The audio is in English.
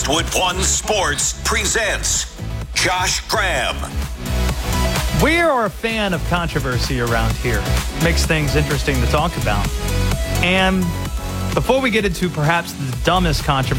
Westwood One Sports presents Josh Graham. We are a fan of controversy around here. Makes things interesting to talk about. And before we get into perhaps the dumbest controversy